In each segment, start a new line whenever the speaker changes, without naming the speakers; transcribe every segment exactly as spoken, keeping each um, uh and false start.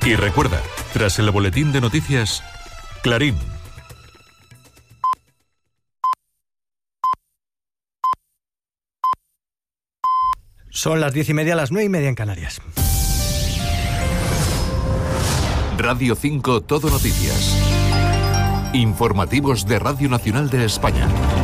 Y recuerda, tras el boletín de noticias, Clarín.
Son las diez y media, las nueve y media en Canarias.
Radio cinco Todo Noticias. Informativos de Radio Nacional de España.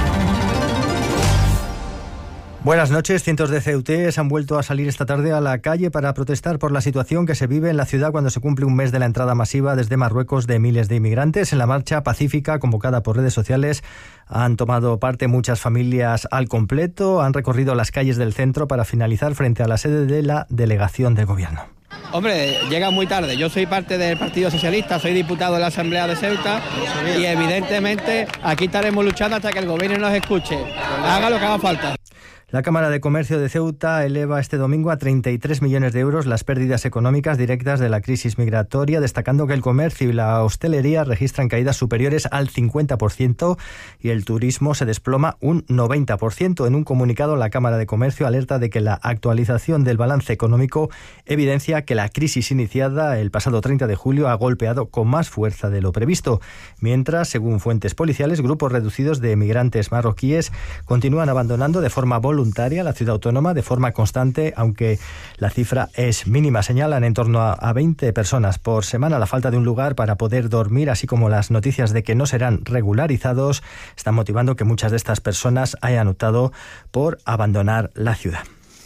Buenas noches. Cientos de ceutíes han vuelto a salir esta tarde a la calle para protestar por la situación que se vive en la ciudad cuando se cumple un mes de la entrada masiva desde Marruecos de miles de inmigrantes. En la marcha pacífica convocada por redes sociales han tomado parte muchas familias al completo, han recorrido las calles del centro para finalizar frente a la sede de la delegación del gobierno.
Hombre, llega muy tarde. Yo soy parte del Partido Socialista, soy diputado de la Asamblea de Ceuta y evidentemente aquí estaremos luchando hasta que el gobierno nos escuche, haga lo que haga falta.
La Cámara de Comercio de Ceuta eleva este domingo a treinta y tres millones de euros las pérdidas económicas directas de la crisis migratoria, destacando que el comercio y la hostelería registran caídas superiores al cincuenta por ciento y el turismo se desploma un noventa por ciento. En un comunicado, la Cámara de Comercio alerta de que la actualización del balance económico evidencia que la crisis iniciada el pasado treinta de julio ha golpeado con más fuerza de lo previsto, mientras, según fuentes policiales, grupos reducidos de migrantes marroquíes continúan abandonando de forma voluntaria la ciudad autónoma de forma constante, aunque la cifra es mínima. Señalan en torno a, a veinte personas por semana. La falta de un lugar para poder dormir, así como las noticias de que no serán regularizados, están motivando que muchas de estas personas hayan optado por abandonar la ciudad.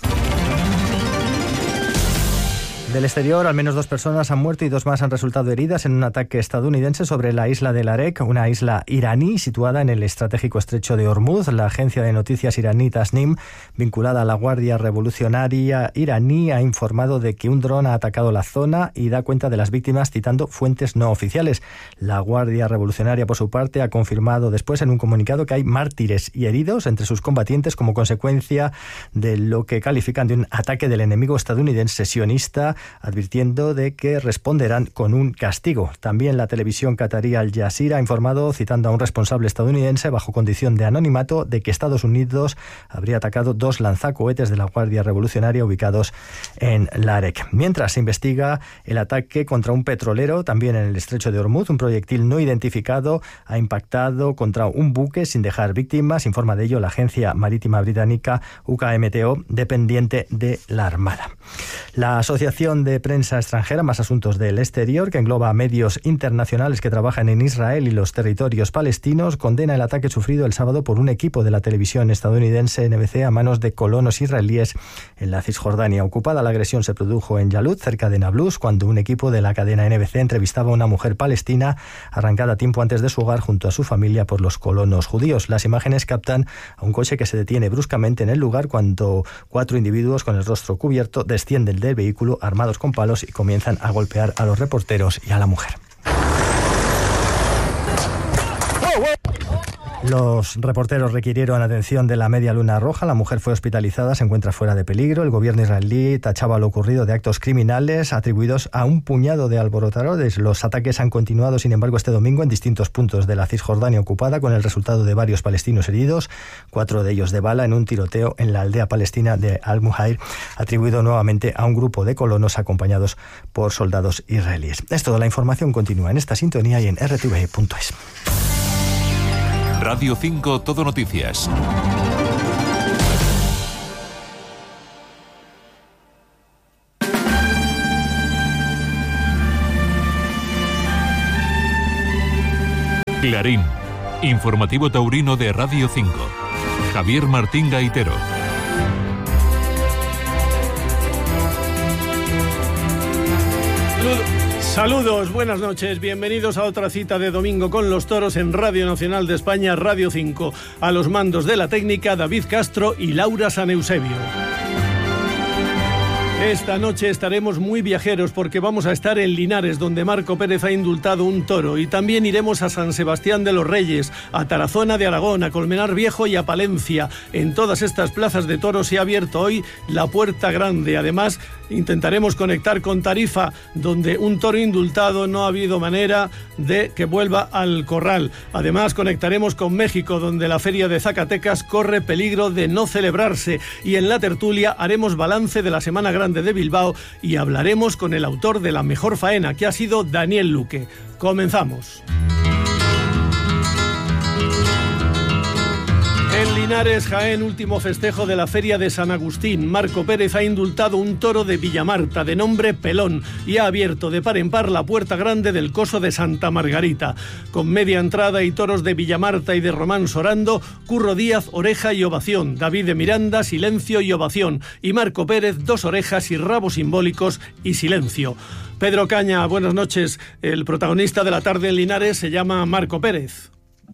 Del exterior, al menos dos personas han muerto y dos más han resultado heridas en un ataque estadounidense sobre la isla de Larek, una isla iraní situada en el estratégico estrecho de Hormuz. La agencia de noticias iraní Tasnim, vinculada a la Guardia Revolucionaria iraní, ha informado de que un dron ha atacado la zona y da cuenta de las víctimas citando fuentes no oficiales. La Guardia Revolucionaria, por su parte, ha confirmado después en un comunicado que hay mártires y heridos entre sus combatientes como consecuencia de lo que califican de un ataque del enemigo estadounidense sionista, advirtiendo de que responderán con un castigo. También la televisión catarí Al Jazeera ha informado, citando a un responsable estadounidense bajo condición de anonimato, de que Estados Unidos habría atacado dos lanzacohetes de la Guardia Revolucionaria ubicados en Larek. Mientras se investiga el ataque contra un petrolero, también en el estrecho de Hormuz, un proyectil no identificado ha impactado contra un buque sin dejar víctimas. Informa de ello la agencia marítima británica U K M T O, dependiente de la Armada. La Asociación de Prensa Extranjera, más asuntos del exterior, que engloba a medios internacionales que trabajan en Israel y los territorios palestinos, condena el ataque sufrido el sábado por un equipo de la televisión estadounidense N B C a manos de colonos israelíes en la Cisjordania ocupada. La agresión se produjo en Yalut, cerca de Nablus, cuando un equipo de la cadena N B C entrevistaba a una mujer palestina arrancada tiempo antes de su hogar junto a su familia por los colonos judíos. Las imágenes captan a un coche que se detiene bruscamente en el lugar cuando cuatro individuos con el rostro cubierto descienden del vehículo armados con palos y comienzan a golpear a los reporteros y a la mujer. Los reporteros requirieron atención de la Media Luna Roja. La mujer fue hospitalizada, se encuentra fuera de peligro. El gobierno israelí tachaba lo ocurrido de actos criminales atribuidos a un puñado de alborotadores. Los ataques han continuado, sin embargo, este domingo en distintos puntos de la Cisjordania ocupada, con el resultado de varios palestinos heridos, cuatro de ellos de bala, en un tiroteo en la aldea palestina de Al-Muhair, atribuido nuevamente a un grupo de colonos acompañados por soldados israelíes. Es toda la información. Continúa en esta sintonía y en r t v punto es.
Radio cinco Todo Noticias. Clarín, informativo taurino de Radio cinco. Javier Martín Gaitero.
Saludos, buenas noches, bienvenidos a otra cita de domingo con los toros en Radio Nacional de España, Radio cinco. A los mandos de la técnica, David Castro y Laura San Eusebio. Esta noche estaremos muy viajeros porque vamos a estar en Linares, donde Marco Pérez ha indultado un toro, y también iremos a San Sebastián de los Reyes, a Tarazona de Aragón, a Colmenar Viejo y a Palencia. En todas estas plazas de toros se ha abierto hoy la Puerta Grande. Además, intentaremos conectar con Tarifa, donde un toro indultado no ha habido manera de que vuelva al corral. Además, conectaremos con México, donde la Feria de Zacatecas corre peligro de no celebrarse. Y en la tertulia haremos balance de la Semana Grande Grande de Bilbao y hablaremos con el autor de la mejor faena, que ha sido Daniel Luque. Comenzamos. En Linares, Jaén, último festejo de la Feria de San Agustín. Marco Pérez ha indultado un toro de Villamarta de nombre Pelón y ha abierto de par en par la puerta grande del coso de Santa Margarita. Con media entrada y toros de Villamarta y de Román Sorando, Curro Díaz, oreja y ovación, David de Miranda, silencio y ovación, y Marco Pérez, dos orejas y rabos simbólicos y silencio. Pedro Caña, buenas noches. El protagonista de la tarde en Linares se llama Marco Pérez.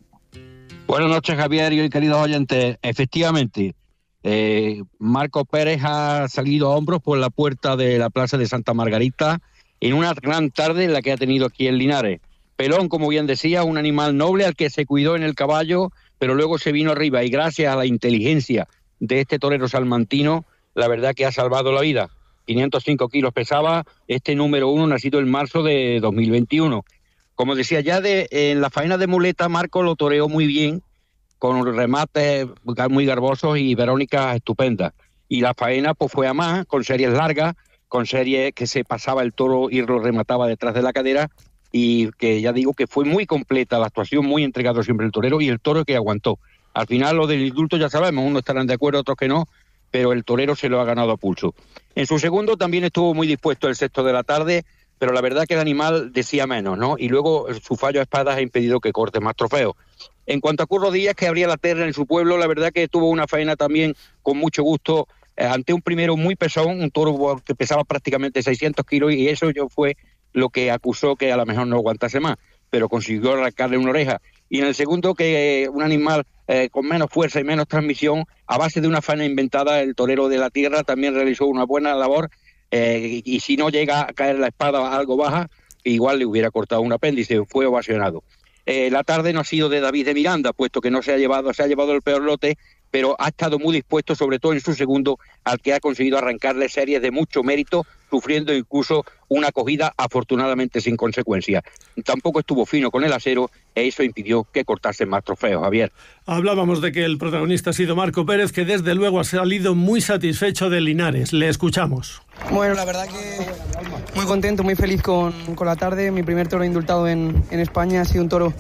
Buenas noches, Javier y queridos oyentes. Efectivamente, eh, Marco Pérez ha salido a hombros por la puerta de la Plaza de Santa Margarita en una gran tarde en la que ha tenido aquí en Linares. Pelón, como bien decía, un animal noble al que se cuidó en el caballo, pero luego se vino arriba y gracias a la inteligencia de este torero salmantino, la verdad que ha salvado la vida. quinientos cinco kilos pesaba este número uno, nacido en marzo de dos mil veintiuno. Como decía, ya de, en la faena de muleta, Marco lo toreó muy bien, con remates muy garbosos y verónicas estupendas. Y la faena pues fue a más, con series largas, con series que se pasaba el toro y lo remataba detrás de la cadera, y que ya digo que fue muy completa la actuación, muy entregado siempre el torero, y el toro que aguantó. Al final lo del indulto ya sabemos, unos estarán de acuerdo, otros que no, pero el torero se lo ha ganado a pulso. En su segundo también estuvo muy dispuesto el sexto de la tarde, pero la verdad que el animal decía menos, ¿no? Y luego su fallo a espadas ha impedido que corte más trofeos. En cuanto a Curro Díaz, que abría la terna en su pueblo, la verdad que tuvo una faena también con mucho gusto, eh, ante un primero muy pesón, un toro que pesaba prácticamente seiscientos kilos, y eso yo fue lo que acusó que a lo mejor no aguantase más, pero consiguió arrancarle una oreja. Y en el segundo, que eh, un animal eh, con menos fuerza y menos transmisión, a base de una faena inventada, el torero de la tierra también realizó una buena labor. Eh, y, y si no llega a caer la espada algo baja, igual le hubiera cortado un apéndice, fue ovacionado. Eh, la tarde no ha sido de David de Miranda, puesto que no se ha llevado, se ha llevado el peor lote, pero ha estado muy dispuesto, sobre todo en su segundo, al que ha conseguido arrancarle series de mucho mérito, sufriendo incluso una acogida afortunadamente sin consecuencias. Tampoco estuvo fino con el acero, e eso impidió que cortase más trofeos, Javier.
Hablábamos de que el protagonista ha sido Marco Pérez, que desde luego ha salido muy satisfecho de Linares. Le escuchamos.
Bueno, la verdad que muy contento, muy feliz con, con la tarde. Mi primer toro indultado en, en España ha sido un toro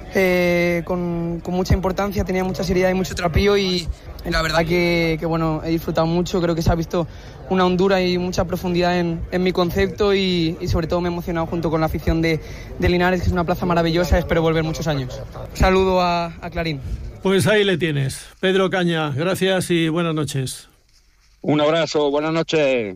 eh, con, con mucha importancia, tenía mucha seriedad y mucho trapío, y, y la verdad que, que bueno, he disfrutado mucho. Creo que se ha visto una hondura y mucha profundidad en, en mi concepto, y, y sobre todo me he emocionado junto con la afición de, de Linares, que es una plaza maravillosa. Espero volver muchos años. Saludo a, a Clarín.
Pues ahí le tienes. Pedro Caña, gracias y buenas noches.
Un abrazo, buenas noches.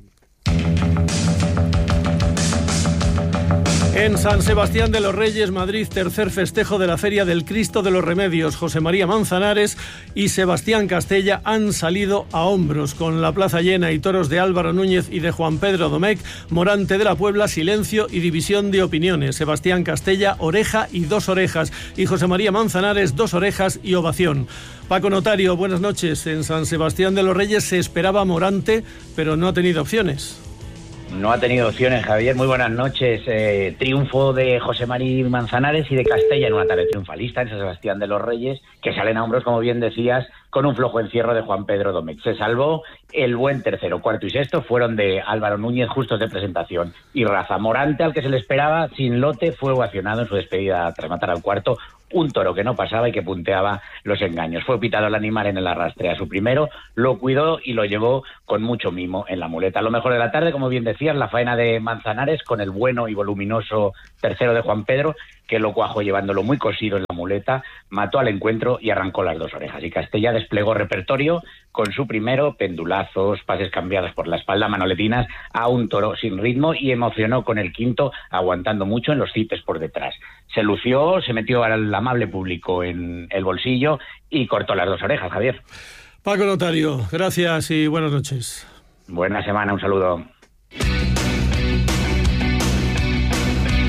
En San Sebastián de los Reyes, Madrid, tercer festejo de la Feria del Cristo de los Remedios. José María Manzanares y Sebastián Castella han salido a hombros, con la plaza llena y toros de Álvaro Núñez y de Juan Pedro Domecq. Morante de la Puebla, silencio y división de opiniones. Sebastián Castella, oreja y dos orejas, y José María Manzanares, dos orejas y ovación. Paco Notario, buenas noches. En San Sebastián de los Reyes se esperaba Morante, pero no ha tenido opciones.
No ha tenido opciones, Javier. Muy buenas noches. Eh, triunfo de José María Manzanares y de Castella en una tarde triunfalista en San Sebastián de los Reyes, que salen a hombros, como bien decías, con un flojo encierro de Juan Pedro Domecq. Se salvó el buen tercero, cuarto y sexto fueron de Álvaro Núñez, justos de presentación y raza. Morante, al que se le esperaba sin lote, fue ovacionado en su despedida tras matar al cuarto. Un toro que no pasaba y que punteaba los engaños. Fue pitado el animal en el arrastre a su primero, lo cuidó y lo llevó con mucho mimo en la muleta. Lo mejor de la tarde, como bien decías, la faena de Manzanares con el bueno y voluminoso tercero de Juan Pedro, que lo cuajó llevándolo muy cosido en la muleta, mató al encuentro y arrancó las dos orejas. Y Castella desplegó repertorio con su primero, pendulazos, pases cambiados por la espalda, manoletinas a un toro sin ritmo, y emocionó con el quinto, aguantando mucho en los cipes por detrás. Se lució, se metió al amable público en el bolsillo y cortó las dos orejas, Javier.
Paco Notario, gracias y buenas noches.
Buena semana, un saludo.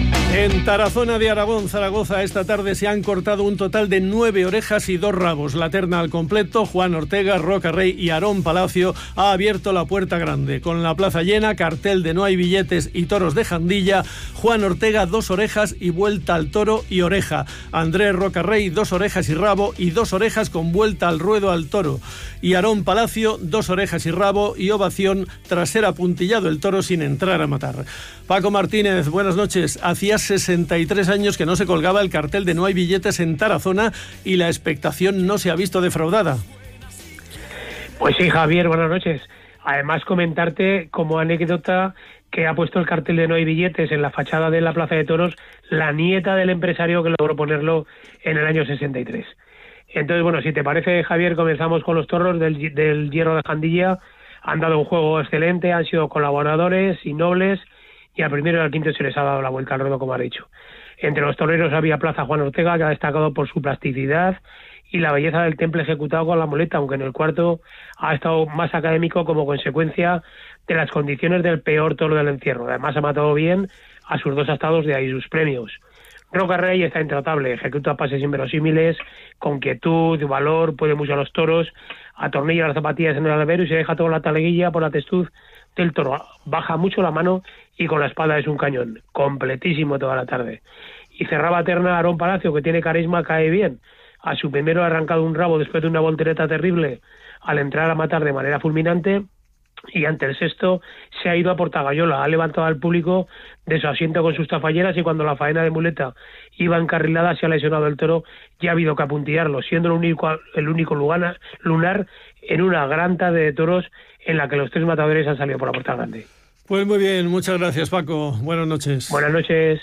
En Tarazona de Aragón, Zaragoza, esta tarde se han cortado un total de nueve orejas y dos rabos. La terna al completo, Juan Ortega, Roca Rey y Aarón Palacio ha abierto la puerta grande. Con la plaza llena, cartel de no hay billetes y toros de Jandilla, Juan Ortega, dos orejas y vuelta al toro y oreja. Andrés Roca Rey, dos orejas y rabo y dos orejas con vuelta al ruedo al toro. Y Aarón Palacio, dos orejas y rabo y ovación tras ser apuntillado el toro sin entrar a matar. Paco Martínez, buenas noches. Hacía sesenta y tres años que no se colgaba el cartel de no hay billetes en Tarazona y la expectación no se ha visto defraudada.
Pues sí, Javier, buenas noches. Además, comentarte como anécdota que ha puesto el cartel de no hay billetes en la fachada de la Plaza de Toros la nieta del empresario que logró ponerlo en el año sesenta y tres. Entonces, bueno, si te parece, Javier, comenzamos con los toros del, del Hierro de Jandilla. Han dado un juego excelente, han sido colaboradores y nobles, y al primero y al quinto se les ha dado la vuelta al ruedo, como ha dicho. Entre los toreros había Plaza Juan Ortega, que ha destacado por su plasticidad y la belleza del temple ejecutado con la muleta, aunque en el cuarto ha estado más académico como consecuencia de las condiciones del peor toro del encierro. Además ha matado bien a sus dos astados, de ahí sus premios. Roca Rey está intratable, ejecuta pases inverosímiles, con quietud, valor, puede mucho a los toros, atornilla las zapatillas en el albero y se deja toda la taleguilla por la testuz del toro. Baja mucho la mano y con la espada es un cañón, completísimo toda la tarde. Y cerraba terna Aarón Palacio, que tiene carisma, cae bien. A su primero ha arrancado un rabo después de una voltereta terrible al entrar a matar de manera fulminante, y ante el sexto se ha ido a Portagayola, ha levantado al público de su asiento con sus tafalleras, y cuando la faena de muleta iba encarrilada se ha lesionado el toro y ha habido que apuntillarlo, siendo el único, el único lugar, lunar en una gran tarde de toros en la que los tres matadores han salido por la puerta grande.
Pues muy bien, muchas gracias, Paco. Buenas noches.
Buenas noches.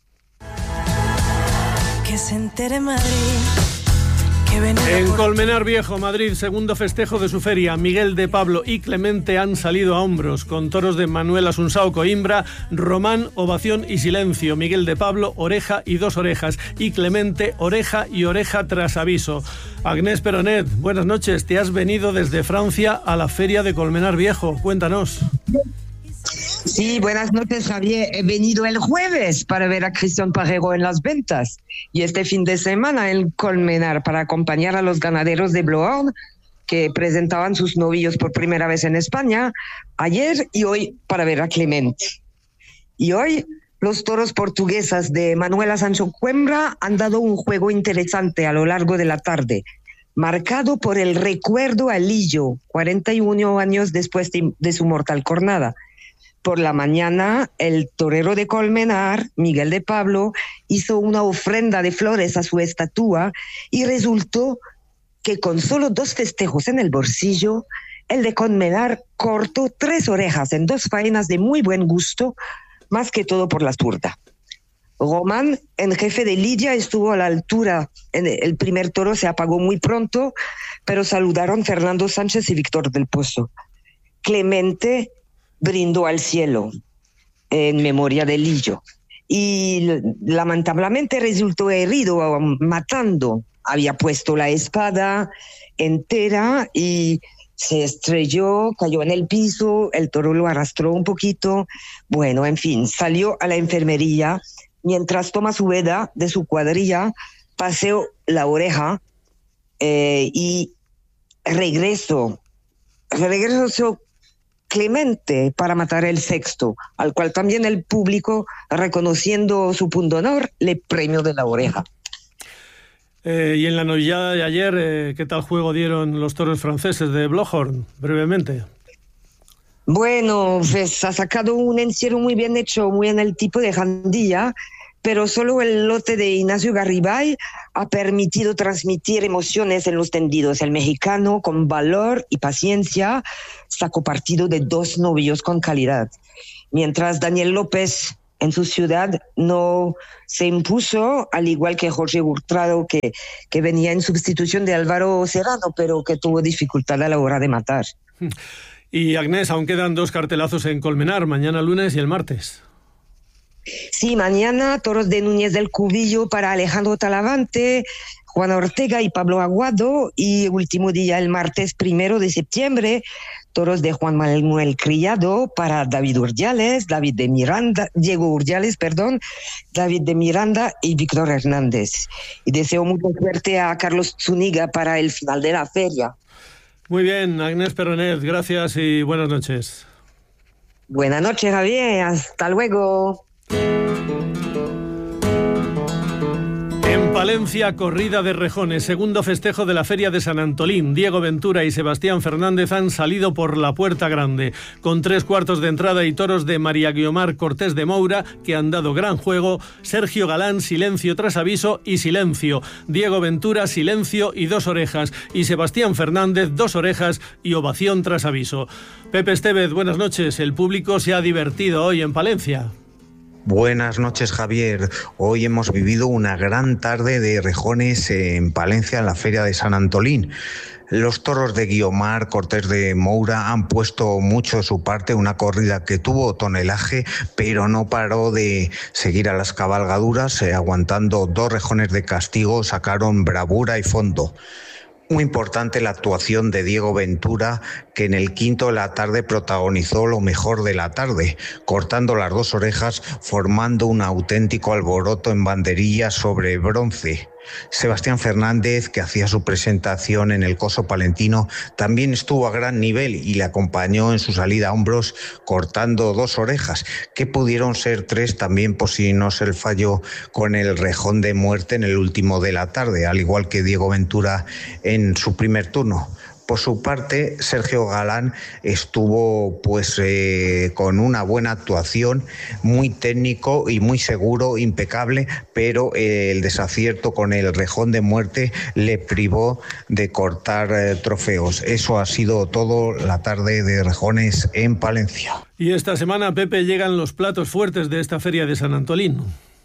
Que se entere Madrid.
En Colmenar Viejo, Madrid, segundo festejo de su feria. Miguel de Pablo y Clemente han salido a hombros, con toros de Manuel Asunsao Coimbra, Román, ovación y silencio. Miguel de Pablo, oreja y dos orejas. Y Clemente, oreja y oreja tras aviso. Agnès Peronet, buenas noches. Te has venido desde Francia a la feria de Colmenar Viejo. Cuéntanos.
Sí, buenas noches, Javier. He venido el jueves para ver a Cristian Parrero en las ventas y este fin de semana en Colmenar para acompañar a los ganaderos de Bloorn que presentaban sus novillos por primera vez en España ayer y hoy para ver a Clemente. Y hoy los toros portuguesas de Manuel Asunsao Coimbra han dado un juego interesante a lo largo de la tarde, marcado por el recuerdo a Lillo, cuarenta y uno años después de, de su mortal cornada. Por la mañana, el torero de Colmenar, Miguel de Pablo, hizo una ofrenda de flores a su estatua y resultó que con solo dos festejos en el bolsillo, el de Colmenar cortó tres orejas en dos faenas de muy buen gusto, más que todo por la zurda. Román, en jefe de lidia, estuvo a la altura. El primer toro se apagó muy pronto, pero saludaron Fernando Sánchez y Víctor del Pozo. Clemente brindó al cielo en memoria de Lillo y lamentablemente resultó herido, matando. Había puesto la espada entera y se estrelló, cayó en el piso, el toro lo arrastró un poquito. Bueno, en fin, salió a la enfermería. Mientras Tomás Ubeda, de su cuadrilla, paseó la oreja eh, y regresó, regresó Clemente para matar el sexto, al cual también el público, reconociendo su pundonor, le premió de la oreja.
Eh, y en la novillada de ayer, eh, ¿qué tal juego dieron los toros franceses de Bloorn? Brevemente.
Bueno, pues ha sacado un encierro muy bien hecho, muy en el tipo de Jandilla, pero solo el lote de Ignacio Garibay ha permitido transmitir emociones en los tendidos. El mexicano, con valor y paciencia, sacó partido de dos novillos con calidad. Mientras Daniel López, en su ciudad, no se impuso, al igual que Jorge Hurtado, que, que venía en sustitución de Álvaro Serrano, pero que tuvo dificultad a la hora de matar.
Y Agnès, aún quedan dos cartelazos en Colmenar, mañana lunes y el martes.
Sí, mañana toros de Núñez del Cubillo para Alejandro Talavante, Juan Ortega y Pablo Aguado, y último día el martes primero de septiembre, toros de Juan Manuel Criado para David Urdiales, David de Miranda, Diego Urdiales, perdón, David de Miranda y Víctor Hernández. Y deseo mucha suerte a Carlos Zúñiga para el final de la feria.
Muy bien, Agnès Perronet, gracias y buenas noches.
Buenas noches, Javier, hasta luego.
En Palencia, corrida de rejones, segundo festejo de la Feria de San Antolín. Diego Ventura y Sebastián Fernández han salido por la puerta grande, con tres cuartos de entrada y toros de María Guiomar Cortés de Moura, que han dado gran juego. Sergio Galán, silencio tras aviso y silencio. Diego Ventura, silencio y dos orejas. Y Sebastián Fernández, dos orejas y ovación tras aviso. Pepe Estevez, buenas noches. El público se ha divertido hoy en Palencia.
Buenas noches, Javier. Hoy hemos vivido una gran tarde de rejones en Palencia, en la Feria de San Antolín. Los toros de Guiomar Cortés de Moura han puesto mucho de su parte, una corrida que tuvo tonelaje, pero no paró de seguir a las cabalgaduras, eh, aguantando dos rejones de castigo, sacaron bravura y fondo. Muy importante la actuación de Diego Ventura, que en el quinto de la tarde protagonizó lo mejor de la tarde, cortando las dos orejas, formando un auténtico alboroto en banderillas sobre bronce. Sebastián Fernández, que hacía su presentación en el Coso Palentino, también estuvo a gran nivel y le acompañó en su salida a hombros, cortando dos orejas, que pudieron ser tres también por si no se le falló con el rejón de muerte en el último de la tarde, al igual que Diego Ventura en su primer turno. Por su parte, Sergio Galán estuvo pues eh, con una buena actuación, muy técnico y muy seguro, impecable, pero eh, el desacierto con el rejón de muerte le privó de cortar eh, trofeos. Eso ha sido todo la tarde de rejones en Palencia.
Y esta semana, Pepe, llegan los platos fuertes de esta Feria de San Antolín.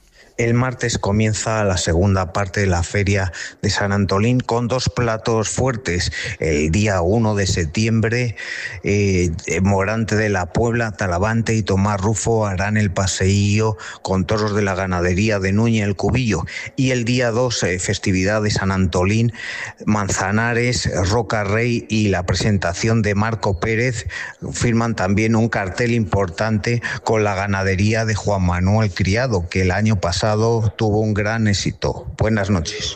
El martes comienza la segunda parte de la Feria de San Antolín con dos platos fuertes. El día uno de septiembre, eh, Morante de la Puebla, Talavante y Tomás Rufo harán el paseillo con toros de la ganadería de Núñez el Cubillo. Y el día dos, eh, festividad de San Antolín, Manzanares, Roca Rey y la presentación de Marco Pérez firman también un cartel importante con la ganadería de Juan Manuel Criado, que el año pasado tuvo un gran éxito. Buenas noches.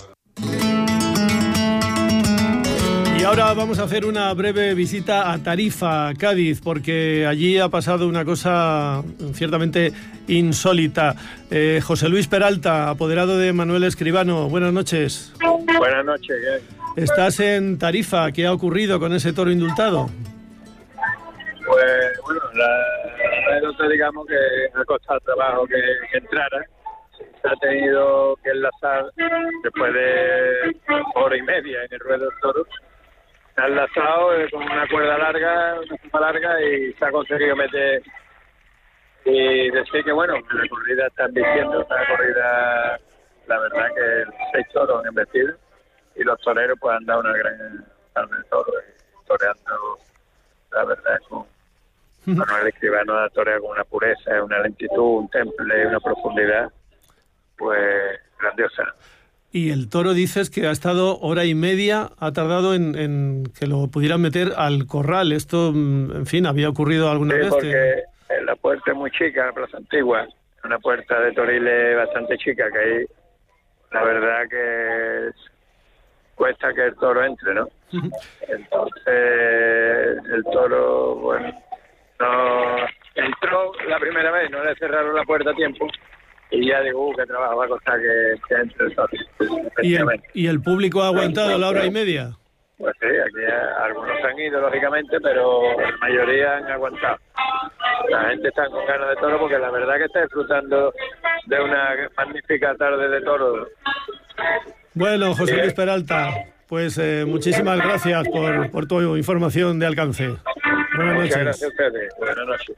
Y ahora vamos a hacer una breve visita a Tarifa, Cádiz, porque allí ha pasado una cosa ciertamente insólita. Eh, José Luis Peralta, apoderado de Manuel Escribano, buenas noches.
Buenas noches. ¿Qué?
Estás en Tarifa, ¿qué ha ocurrido con ese toro indultado?
Pues bueno, la anécdota, digamos que ha costado trabajo que, que entrara. Se ha tenido que enlazar después de hora y media en el ruedo del toro. Se ha enlazado eh, con una cuerda larga, una suma larga, y se ha conseguido meter y decir que bueno, la corrida está diciendo, una corrida, la verdad que seis toros han embestido y los toreros pues han dado una gran tarde de toros, toreando, la verdad, con Manuel Escribano ha toreado con una pureza, una lentitud, un temple, una profundidad pues grandiosa.
Y el toro, dices que ha estado hora y media, ha tardado en, en que lo pudieran meter al corral. Esto, en fin, ¿había ocurrido alguna
sí,
vez?
Porque
que...
la puerta es muy chica, la Plaza Antigua, una puerta de toriles bastante chica, que ahí la verdad que es, cuesta que el toro entre, ¿no? Uh-huh. Entonces el toro, bueno, no entró la primera vez, no le cerraron la puerta a tiempo. Y ya digo, uh, qué trabajo va a costar que, que entre el toro.
¿Y el, ¿Y el público ha aguantado la hora y media?
Pues sí, aquí ya, algunos han ido, lógicamente, pero la mayoría han aguantado. La gente está con ganas de toro porque la verdad que está disfrutando de una magnífica tarde de toro.
Bueno, José Luis Peralta, pues eh, muchísimas gracias por, por tu información de alcance. Buenas noches.
Muchas gracias a ustedes. Buenas noches.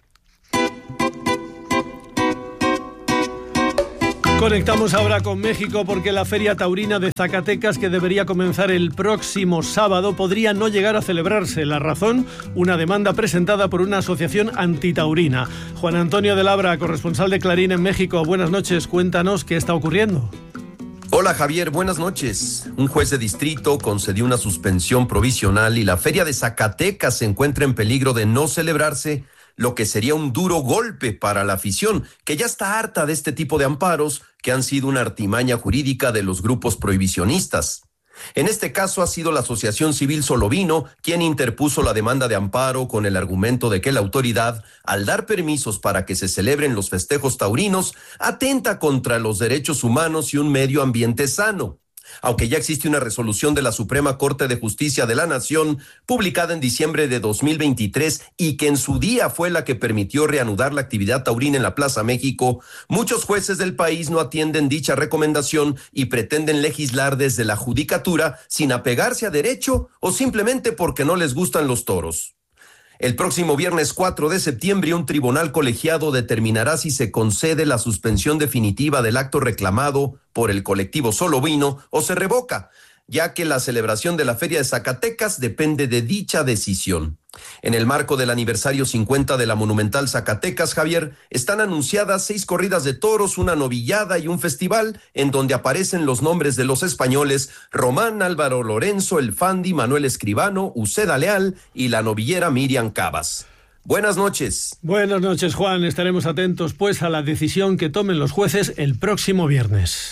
Conectamos ahora con México porque la Feria Taurina de Zacatecas, que debería comenzar el próximo sábado, podría no llegar a celebrarse. La razón, una demanda presentada por una asociación antitaurina. Juan Antonio de Labra, corresponsal de Clarín en México, buenas noches, cuéntanos qué está ocurriendo.
Hola Javier, buenas noches. Un juez de distrito concedió una suspensión provisional y la Feria de Zacatecas se encuentra en peligro de no celebrarse, lo que sería un duro golpe para la afición, que ya está harta de este tipo de amparos que han sido una artimaña jurídica de los grupos prohibicionistas. En este caso ha sido la Asociación Civil Solovino quien interpuso la demanda de amparo con el argumento de que la autoridad, al dar permisos para que se celebren los festejos taurinos, atenta contra los derechos humanos y un medio ambiente sano. Aunque ya existe una resolución de la Suprema Corte de Justicia de la Nación, publicada en diciembre de dos mil veintitrés y que en su día fue la que permitió reanudar la actividad taurina en la Plaza México, muchos jueces del país no atienden dicha recomendación y pretenden legislar desde la judicatura sin apegarse a derecho o simplemente porque no les gustan los toros. El próximo viernes cuatro de septiembre, un tribunal colegiado determinará si se concede la suspensión definitiva del acto reclamado por el colectivo Solovino o se revoca, ya que la celebración de la Feria de Zacatecas depende de dicha decisión. En el marco del aniversario cincuenta de la monumental Zacatecas, Javier, están anunciadas seis corridas de toros, una novillada y un festival en donde aparecen los nombres de los españoles Román Álvaro Lorenzo, el Fandi, Manuel Escribano, Uceda Leal y la novillera Miriam Cabas. Buenas noches.
Buenas noches, Juan. Estaremos atentos pues a la decisión que tomen los jueces el próximo viernes.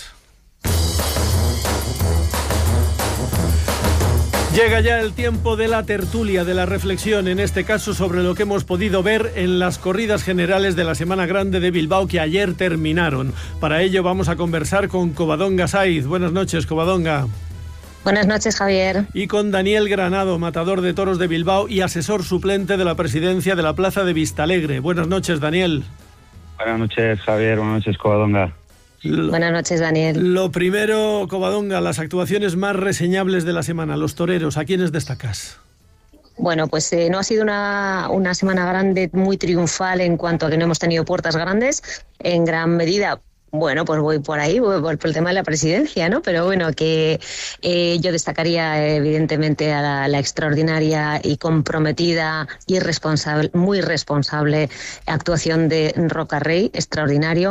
Llega ya el tiempo de la tertulia, de la reflexión, en este caso sobre lo que hemos podido ver en las corridas generales de la Semana Grande de Bilbao que ayer terminaron. Para ello vamos a conversar con Covadonga Saiz. Buenas noches, Covadonga.
Buenas noches, Javier.
Y con Daniel Granado, matador de toros de Bilbao y asesor suplente de la presidencia de la Plaza de Vistalegre. Buenas noches, Daniel.
Buenas noches, Javier. Buenas noches, Covadonga.
Lo, Buenas noches, Daniel.
Lo primero, Covadonga, las actuaciones más reseñables de la semana, los toreros, ¿a quiénes destacas?
Bueno, pues eh, no ha sido una, una semana grande muy triunfal en cuanto a que no hemos tenido puertas grandes, en gran medida. Bueno, pues voy por ahí, voy por el tema de la presidencia, ¿no? Pero bueno, que eh, yo destacaría evidentemente a la, la extraordinaria y comprometida y responsable, muy responsable actuación de Roca Rey, extraordinario.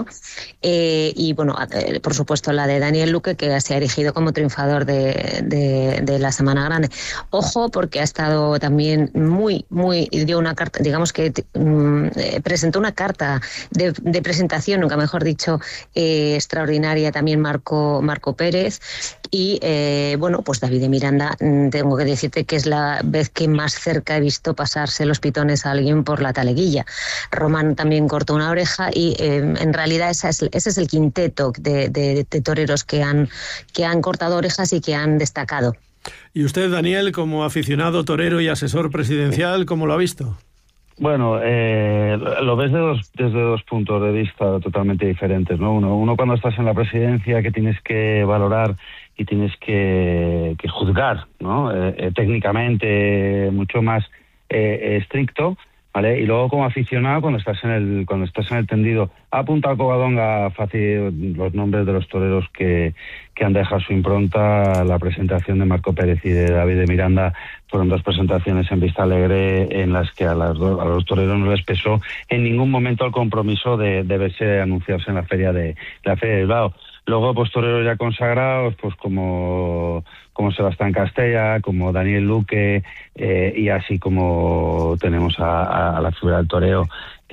Eh, y bueno, eh, por supuesto la de Daniel Luque, que se ha erigido como triunfador de, de, de la Semana Grande. Ojo, porque ha estado también muy, muy, dio una carta, digamos que mm, eh, presentó una carta de, de presentación, nunca mejor dicho, Eh, extraordinaria también Marco, Marco Pérez y eh, bueno, pues David de Miranda, tengo que decirte que es la vez que más cerca he visto pasarse los pitones a alguien por la taleguilla. Román también cortó una oreja y eh, en realidad esa es, ese es el quinteto de, de, de toreros que han, que han cortado orejas y que han destacado.
¿Y usted, Daniel, como aficionado torero y asesor presidencial, cómo lo ha visto?
Bueno, eh, lo ves de dos, desde dos puntos de vista totalmente diferentes, ¿no? Uno, uno cuando estás en la presidencia, que tienes que valorar y tienes que, que juzgar, ¿no? Eh, eh, técnicamente mucho más eh, estricto, ¿vale? Y luego como aficionado cuando estás en el cuando estás en el tendido. Ha apuntado Covadonga fácil los nombres de los toreros que, que han dejado su impronta. La presentación de Marco Pérez y de David de Miranda fueron dos presentaciones en Vistalegre en las que a, las do, a los toreros no les pesó en ningún momento el compromiso de, de verse anunciarse en la feria de la feria de Bilbao. Luego, pues toreros ya consagrados, pues como como Sebastián Castella, como Daniel Luque, eh, y así como tenemos a, a, a la figura del toreo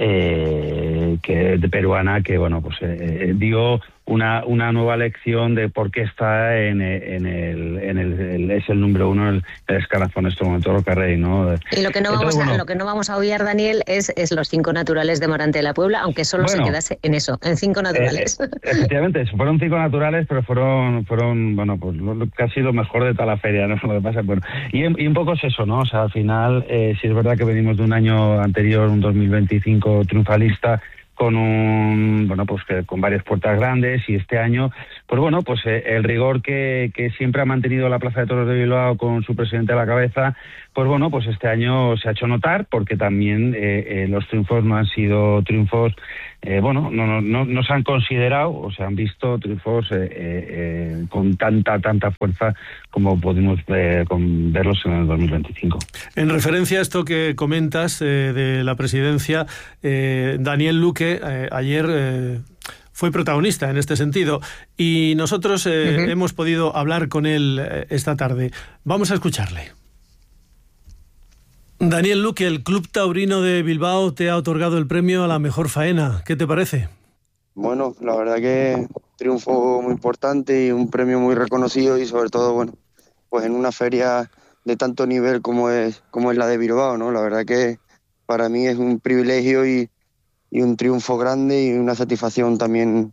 eh, que de peruana, que bueno, pues eh, dio una una nueva lección de por qué está en, en, el, en el, el es el número uno en el, el escalafón en este momento, Roca Rey, ¿no?
Y lo que no Entonces, vamos a bueno, lo que no vamos a obviar, Daniel, es, es los cinco naturales de Morante de la Puebla, aunque solo bueno, se quedase en eso, en cinco naturales.
Eh, efectivamente, fueron cinco naturales, pero fueron fueron bueno, pues casi lo mejor de toda la feria, ¿no? Lo que pasa, bueno, y, y un poco es eso, ¿no? O sea, al final, eh, si es verdad que venimos de un año anterior, un dos mil veinticinco triunfalista, con un bueno pues que con varias puertas grandes, y este año pues bueno pues eh, el rigor que, que siempre ha mantenido la Plaza de Toros de Bilbao con su presidente a la cabeza, pues bueno pues este año se ha hecho notar, porque también eh, eh, los triunfos no han sido triunfos eh, bueno no, no no no se han considerado o se han visto triunfos eh, eh, con tanta tanta fuerza como pudimos eh, con verlos en el dos mil veinticinco.
En referencia a esto que comentas eh, de la presidencia, eh, Daniel Luque Eh, ayer, eh, fue protagonista en este sentido y nosotros eh, uh-huh. hemos podido hablar con él eh, esta tarde. Vamos a escucharle. Daniel Luque, el Club Taurino de Bilbao te ha otorgado el premio a la mejor faena. ¿Qué te parece?
Bueno, la verdad que un triunfo muy importante y un premio muy reconocido y sobre todo, bueno, pues en una feria de tanto nivel como es como es la de Bilbao, ¿no? La verdad que para mí es un privilegio y, y un triunfo grande y una satisfacción también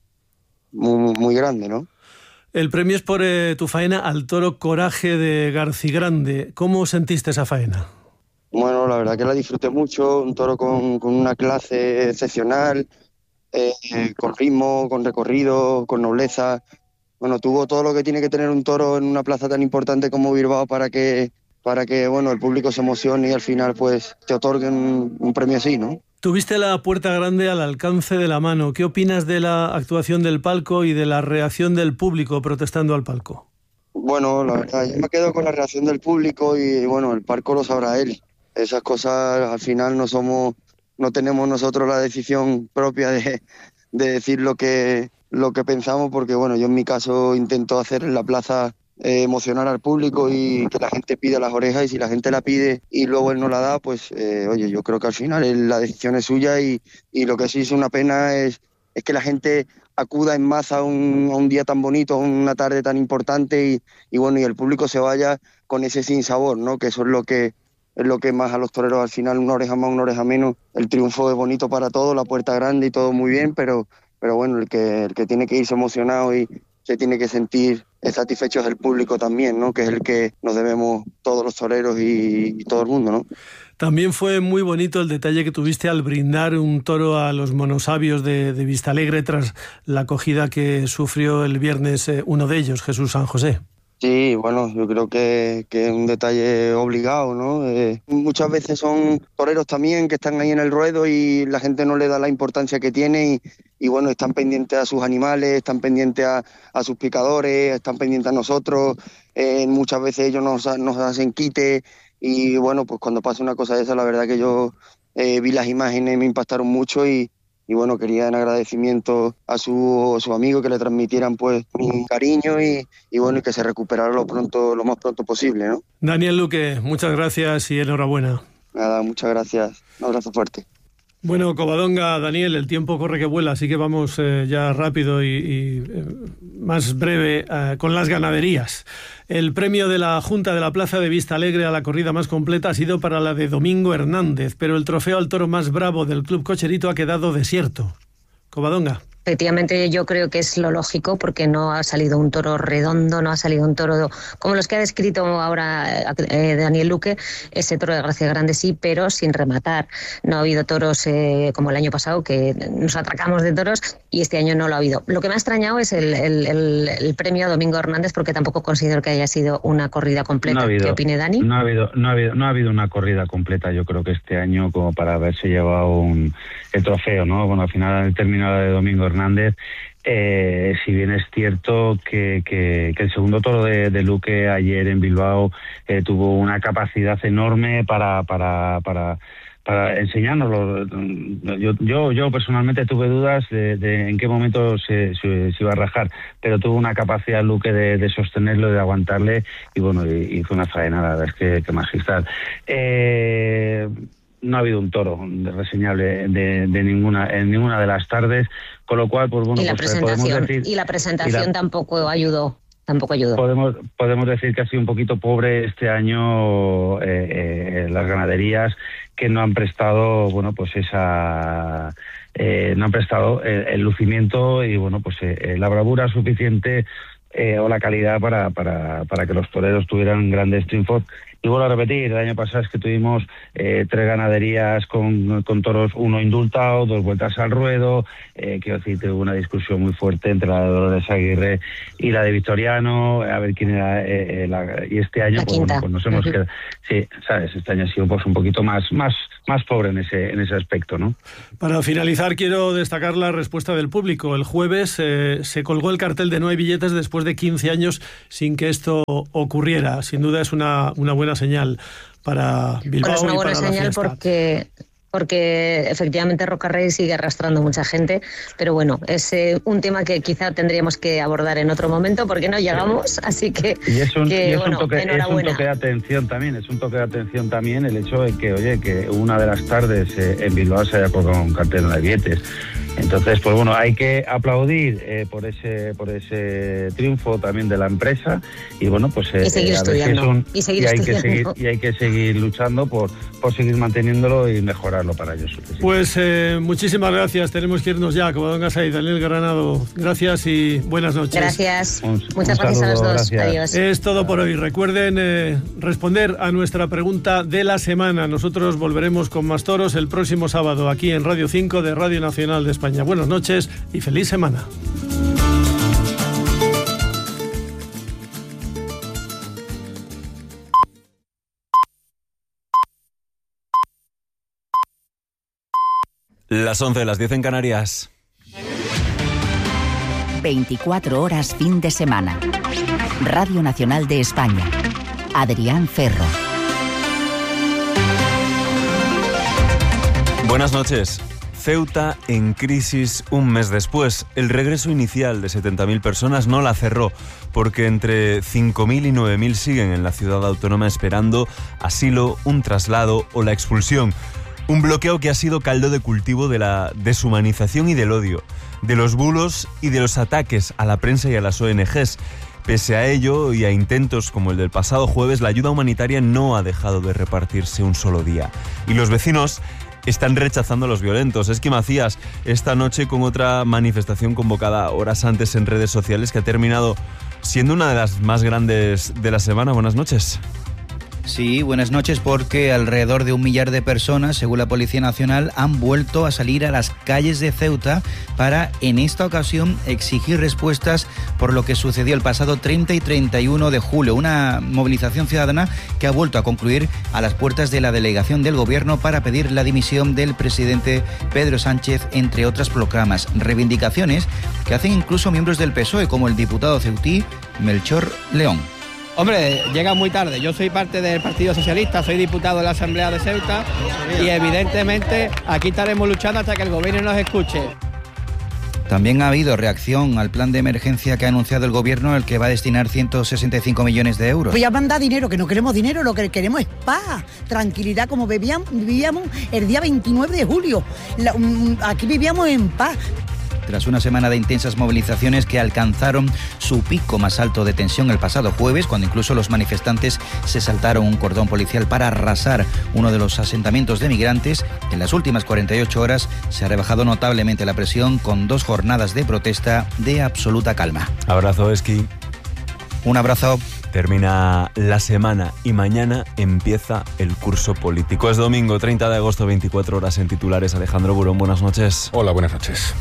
muy, muy grande, ¿no?
El premio es por eh, tu faena al toro Coraje de Garcigrande. ¿Cómo sentiste esa faena?
Bueno, la verdad que la disfruté mucho, un toro con, con una clase excepcional, eh, con ritmo, con recorrido, con nobleza. Bueno, tuvo todo lo que tiene que tener un toro en una plaza tan importante como Bilbao para que para que bueno el público se emocione y al final pues te otorguen un, un premio así, ¿no?
Tuviste la puerta grande al alcance de la mano. ¿Qué opinas de la actuación del palco y de la reacción del público protestando al palco?
Bueno, la verdad, yo me quedo con la reacción del público y bueno, el palco lo sabrá él. Esas cosas al final no somos, no tenemos nosotros la decisión propia de, de decir lo que, lo que pensamos, porque bueno, yo en mi caso intento hacer en la plaza Eh, emocionar al público y que la gente pida las orejas, y si la gente la pide y luego él no la da, pues eh, oye, yo creo que al final él, la decisión es suya y, y lo que sí es una pena es, es que la gente acuda en masa a un, a un día tan bonito, a una tarde tan importante y, y bueno, y el público se vaya con ese sinsabor, ¿no? Que eso es lo que es lo que más a los toreros al final, una oreja más, una oreja menos. El triunfo es bonito para todos, la puerta grande y todo muy bien, pero, pero bueno, el que, el que tiene que irse emocionado y se tiene que sentir satisfecho es el público también, ¿no? Que es el que nos debemos todos los toreros y, y todo el mundo, ¿no?
También fue muy bonito el detalle que tuviste al brindar un toro a los monosabios de, de Vistalegre tras la acogida que sufrió el viernes eh, uno de ellos, Jesús San José.
Sí, bueno, yo creo que, que es un detalle obligado, ¿no? Eh, muchas veces son toreros también que están ahí en el ruedo y la gente no le da la importancia que tiene y, y bueno, están pendientes a sus animales, están pendientes a, a sus picadores, están pendientes a nosotros, eh, muchas veces ellos nos, nos hacen quite y bueno, pues cuando pasa una cosa de esa, la verdad que yo eh, vi las imágenes, me impactaron mucho y Y bueno, quería en agradecimiento a su, a su amigo que le transmitieran pues mi cariño y, y bueno, y que se recuperara lo pronto, lo más pronto posible, ¿no?
Daniel Luque, muchas gracias y enhorabuena.
Nada, muchas gracias. Un abrazo fuerte.
Bueno, Covadonga, Daniel, el tiempo corre que vuela, así que vamos eh, ya rápido y, y eh, más breve eh, con las ganaderías. El premio de la Junta de la Plaza de Vistalegre a la corrida más completa ha sido para la de Domingo Hernández, pero el trofeo al toro más bravo del Club Cocherito ha quedado desierto. Covadonga.
Efectivamente, yo creo que es lo lógico porque no ha salido un toro redondo, no ha salido un toro como los que ha descrito ahora eh, Daniel Luque, ese toro de Garcigrande sí, pero sin rematar. No ha habido toros eh, como el año pasado, que nos atracamos de toros, y este año no lo ha habido. Lo que me ha extrañado es el, el, el, el premio a Domingo Hernández, porque tampoco considero que haya sido una corrida completa. No ha habido, ¿qué opine Dani?
No ha, habido, no, ha habido, no ha habido una corrida completa, yo creo que este año, como para haberse llevado un, el trofeo, ¿no? Bueno, al final al terminar la de Domingo Hernández, eh, si bien es cierto que, que, que el segundo toro de, de Luque ayer en Bilbao eh, tuvo una capacidad enorme para para para para enseñárnoslo. Yo, yo, yo personalmente tuve dudas de, de en qué momento se, se, se iba a rajar, pero tuvo una capacidad Luque de, de sostenerlo y de aguantarle, y bueno, hizo una faena, la verdad es que, que magistral. Eh, no ha habido un toro reseñable de, de ninguna en ninguna de las tardes, con lo cual pues bueno,
y la
pues,
presentación
decir,
y la presentación
y la,
tampoco ayudó tampoco ayudó
podemos podemos decir que ha sido un poquito pobre este año eh, eh, las ganaderías, que no han prestado bueno pues esa eh, no han prestado el, el lucimiento y bueno pues eh, la bravura suficiente eh, o la calidad para para para que los toreros tuvieran grandes triunfos. Y vuelvo a repetir, el año pasado es que tuvimos eh, tres ganaderías con, con toros, uno indultado, dos vueltas al ruedo, eh, quiero decir, tuvo una discusión muy fuerte entre la de Dolores Aguirre y la de Victoriano, a ver quién era, eh, la, y este año pues, bueno, pues nos hemos quedado, sí, sabes, este año ha sido pues un poquito más, más, más pobre en ese, en ese aspecto, ¿no?
Para finalizar, quiero destacar la respuesta del público. El jueves eh, se colgó el cartel de No hay billetes después de quince años sin que esto ocurriera. Sin duda es una, una buena señal para Bilbao.
Bueno, es una
y
buena
para
señal
la fiesta.
porque porque efectivamente Rocarrey sigue arrastrando mucha gente, pero bueno, es eh, un tema que quizá tendríamos que abordar en otro momento porque no llegamos, así que,
y es un,
que
y es
bueno,
un toque,
enhorabuena.
Es un toque de atención también, es un toque de atención también el hecho de que, oye, que una de las tardes eh, en Bilbao se haya colgado un cartel de billetes. Entonces, pues bueno, hay que aplaudir eh, por ese por ese triunfo también de la empresa y bueno, pues eh,
y seguir
a ver si
estudiando
es un,
y, seguir
y hay
estudiando.
que seguir y hay que seguir luchando por por seguir manteniéndolo y mejorarlo para ellos.
Pues eh, muchísimas gracias. Tenemos que irnos ya. Como Gasay y Daniel Granado, gracias y buenas noches.
Gracias.
Un,
Muchas
un
gracias
saludo,
a los dos.
gracias.
Adiós.
Es todo por hoy. Recuerden eh, responder a nuestra pregunta de la semana. Nosotros volveremos con más toros el próximo sábado aquí en Radio cinco de Radio Nacional de España. Buenas noches y feliz semana.
Las once, las diez en Canarias.
veinticuatro horas fin de semana. Radio Nacional de España. Adrián Ferro.
Buenas noches. Ceuta en crisis un mes después. El regreso inicial de setenta mil personas no la cerró, porque entre cinco mil y nueve mil siguen en la ciudad autónoma esperando asilo, un traslado o la expulsión. Un bloqueo que ha sido caldo de cultivo de la deshumanización y del odio, de los bulos y de los ataques a la prensa y a las O N Ges. Pese a ello y a intentos como el del pasado jueves, la ayuda humanitaria no ha dejado de repartirse un solo día. Y los vecinos están rechazando a los violentos. Esqui Macías, esta noche con otra manifestación convocada horas antes en redes sociales que ha terminado siendo una de las más grandes de la semana. Buenas noches.
Sí, buenas noches, porque alrededor de un millar de personas, según la Policía Nacional, han vuelto a salir a las calles de Ceuta para, en esta ocasión, exigir respuestas por lo que sucedió el pasado treinta y treinta y uno de julio. Una movilización ciudadana que ha vuelto a concluir a las puertas de la delegación del Gobierno para pedir la dimisión del presidente Pedro Sánchez, entre otras proclamas. Reivindicaciones que hacen incluso miembros del P S O E, como el diputado ceutí Melchor León.
Hombre, llega muy tarde. Yo soy parte del Partido Socialista, soy diputado de la Asamblea de Ceuta y evidentemente aquí estaremos luchando hasta que el gobierno nos escuche.
También ha habido reacción al plan de emergencia que ha anunciado el Gobierno, el que va a destinar ciento sesenta y cinco millones de euros.
Pues ya manda dinero, que no queremos dinero, lo que queremos es paz, tranquilidad, como vivíamos, vivíamos el día veintinueve de julio. La, um, aquí vivíamos en paz.
Tras una semana de intensas movilizaciones que alcanzaron su pico más alto de tensión el pasado jueves, cuando incluso los manifestantes se saltaron un cordón policial para arrasar uno de los asentamientos de migrantes, en las últimas cuarenta y ocho horas se ha rebajado notablemente la presión con dos jornadas de protesta de absoluta calma.
Abrazo, Esqui.
Un abrazo.
Termina la semana y mañana empieza el curso político. Es domingo, treinta de agosto, veinticuatro horas en titulares. Alejandro Burón, buenas noches.
Hola, buenas noches.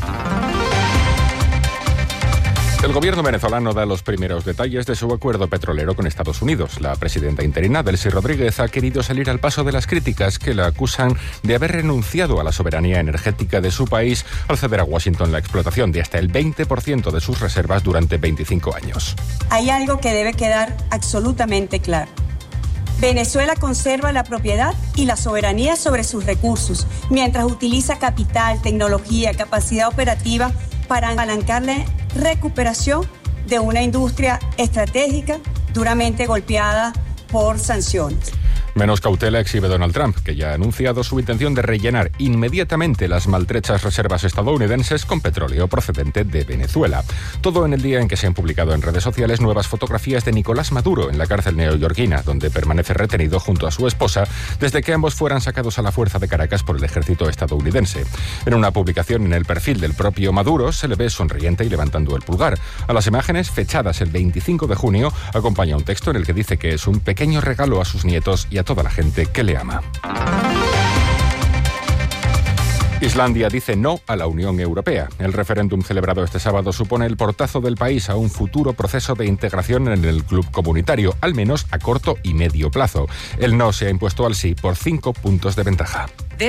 El gobierno venezolano da los primeros detalles de su acuerdo petrolero con Estados Unidos. La presidenta interina, Delcy Rodríguez, ha querido salir al paso de las críticas que la acusan de haber renunciado a la soberanía energética de su país al ceder a Washington la explotación de hasta el veinte por ciento de sus reservas durante veinticinco años.
Hay algo que debe quedar absolutamente claro. Venezuela conserva la propiedad y la soberanía sobre sus recursos, mientras utiliza capital, tecnología, capacidad operativa para apalancar la recuperación de una industria estratégica duramente golpeada por sanciones.
Menos cautela exhibe Donald Trump, que ya ha anunciado su intención de rellenar inmediatamente las maltrechas reservas estadounidenses con petróleo procedente de Venezuela. Todo en el día en que se han publicado en redes sociales nuevas fotografías de Nicolás Maduro en la cárcel neoyorquina, donde permanece retenido junto a su esposa desde que ambos fueran sacados a la fuerza de Caracas por el ejército estadounidense. En una publicación en el perfil del propio Maduro se le ve sonriente y levantando el pulgar. A las imágenes, fechadas el veinticinco de junio, acompaña un texto en el que dice que es un pequeño regalo a sus nietos y a toda la gente que le ama. Islandia dice no a la Unión Europea. El referéndum celebrado este sábado supone el portazo del país a un futuro proceso de integración en el club comunitario, al menos a corto y medio plazo. El no se ha impuesto al sí por cinco puntos de ventaja.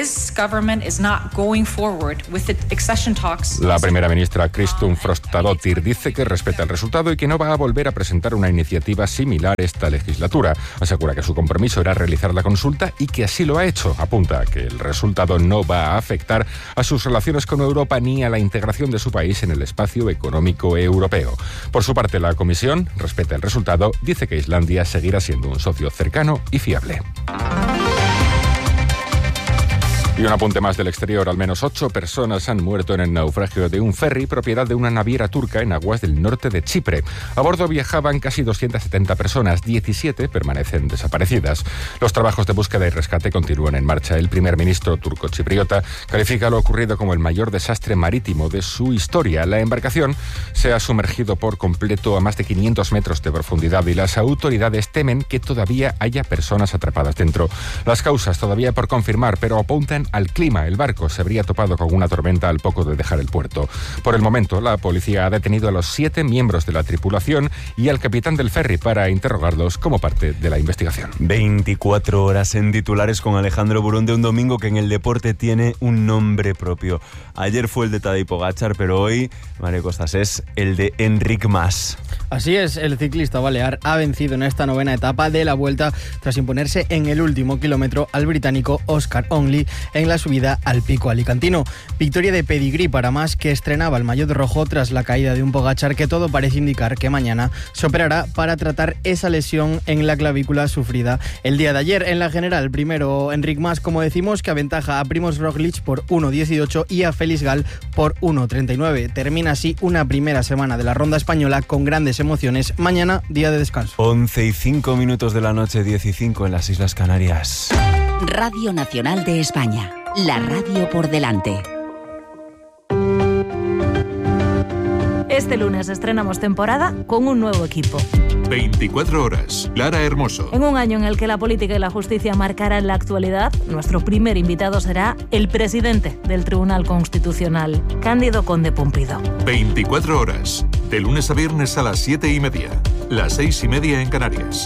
La primera ministra Kristun Frostadóttir dice que respeta el resultado y que no va a volver a presentar una iniciativa similar esta legislatura. Asegura que su compromiso era realizar la consulta y que así lo ha hecho. Apunta que el resultado no va a afectar a sus relaciones con Europa ni a la integración de su país en el espacio económico europeo. Por su parte, la Comisión respeta el resultado, dice que Islandia seguirá siendo un socio cercano y fiable. Y un apunte más del exterior. Al menos ocho personas han muerto en el naufragio de un ferry propiedad de una naviera turca en aguas del norte de Chipre. A bordo viajaban casi doscientas setenta personas, diecisiete permanecen desaparecidas. Los trabajos de búsqueda y rescate continúan en marcha. El primer ministro turco-chipriota califica lo ocurrido como el mayor desastre marítimo de su historia. La embarcación se ha sumergido por completo a más de quinientos metros de profundidad y las autoridades temen que todavía haya personas atrapadas dentro. Las causas todavía por confirmar, pero apuntan al clima. El barco se habría topado con una tormenta al poco de dejar el puerto. Por el momento, la policía ha detenido a los siete miembros de la tripulación y al capitán del ferry para interrogarlos como parte de la investigación.
veinticuatro horas en titulares con Alejandro Burón de un domingo que en el deporte tiene un nombre propio. Ayer fue el de Tadej Pogačar, pero hoy, Mario Costas, es el de Enric Mas.
Así es, el ciclista balear ha vencido en esta novena etapa de la Vuelta tras imponerse en el último kilómetro al británico Oscar Onley en la subida al Pico Alicantino. Victoria de pedigrí para Mas, que estrenaba el maillot rojo tras la caída de un Pogačar que todo parece indicar que mañana se operará para tratar esa lesión en la clavícula sufrida el día de ayer. En la general, primero Enric Mas, como decimos, que aventaja a Primož Roglič por uno dieciocho y a Félix Gal por uno treinta y nueve. Termina así una primera semana de la ronda española con grandes emociones. Mañana, día de descanso.
once y cinco minutos de la noche, diez y cinco en las Islas Canarias.
Radio Nacional de España, la radio por delante.
Este lunes estrenamos temporada con un nuevo equipo.
veinticuatro horas, Lara Hermoso.
En un año en el que la política y la justicia marcarán la actualidad, nuestro primer invitado será el presidente del Tribunal Constitucional, Cándido Conde Pumpido.
veinticuatro horas, de lunes a viernes a las siete y media, las seis y media en Canarias.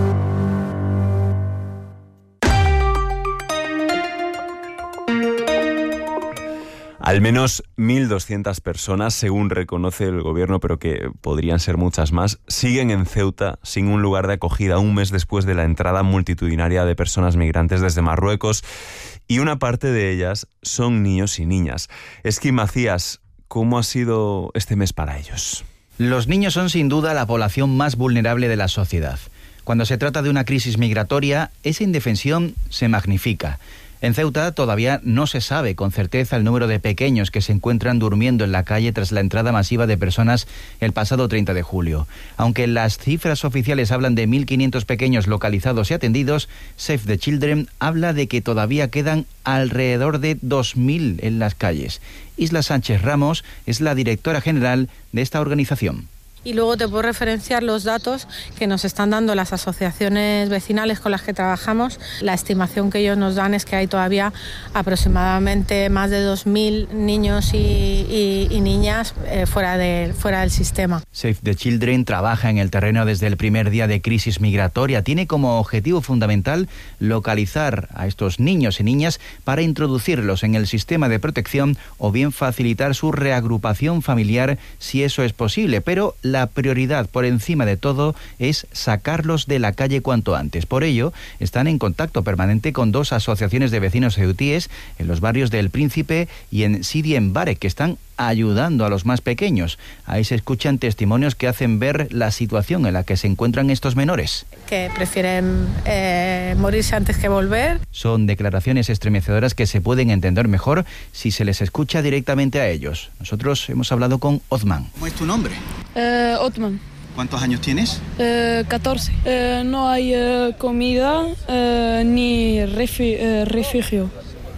Al menos mil doscientas personas, según reconoce el gobierno, pero que podrían ser muchas más, siguen en Ceuta sin un lugar de acogida un mes después de la entrada multitudinaria de personas migrantes desde Marruecos, y una parte de ellas son niños y niñas. Esqui Macías, ¿cómo ha sido este mes para ellos?
Los niños son sin duda la población más vulnerable de la sociedad. Cuando se trata de una crisis migratoria, esa indefensión se magnifica. En Ceuta todavía no se sabe con certeza el número de pequeños que se encuentran durmiendo en la calle tras la entrada masiva de personas el pasado treinta de julio. Aunque las cifras oficiales hablan de mil quinientos pequeños localizados y atendidos, Save the Children habla de que todavía quedan alrededor de dos mil en las calles. Isla Sánchez Ramos es la directora general de esta organización.
Y luego te puedo referenciar los datos que nos están dando las asociaciones vecinales con las que trabajamos. La estimación que ellos nos dan es que hay todavía aproximadamente más de dos mil niños y, y, y niñas eh, fuera, de, fuera del sistema.
Save the Children trabaja en el terreno desde el primer día de crisis migratoria. Tiene como objetivo fundamental localizar a estos niños y niñas para introducirlos en el sistema de protección o bien facilitar su reagrupación familiar si eso es posible, pero la prioridad por encima de todo es sacarlos de la calle cuanto antes. Por ello, están en contacto permanente con dos asociaciones de vecinos ceutíes en los barrios del Príncipe y en Sidi Mbarek, que están ayudando a los más pequeños. Ahí se escuchan testimonios que hacen ver la situación en la que se encuentran estos menores.
Que prefieren eh, morirse antes que volver.
Son declaraciones estremecedoras que se pueden entender mejor si se les escucha directamente a ellos. Nosotros hemos hablado con Othman.
¿Cómo es tu nombre?
Eh, Othman.
¿Cuántos años tienes?
Eh, catorce. Eh, no hay eh, comida eh, ni refi- eh, refugio.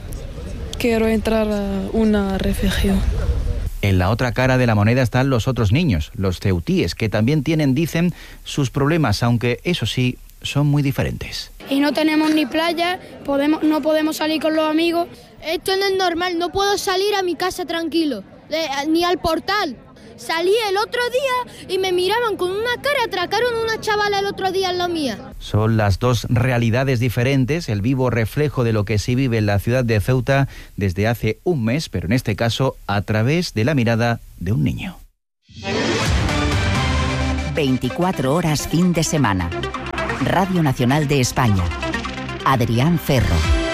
Quiero entrar a una refugio.
En la otra cara de la moneda están los otros niños, los ceutíes, que también tienen, dicen, sus problemas, aunque eso sí, son muy diferentes.
Y no tenemos ni playa, podemos, no podemos salir con los amigos,
Esto no es normal, no puedo salir a mi casa tranquilo, eh, ni al portal. Salí el otro día y me miraban con una cara, atracaron a una chavala el otro día en la mía.
Son las dos realidades diferentes, el vivo reflejo de lo que se vive en la ciudad de Ceuta desde hace un mes, pero en este caso a través de la mirada de un niño.
veinticuatro horas fin de semana. Radio Nacional de España. Adrián Ferro.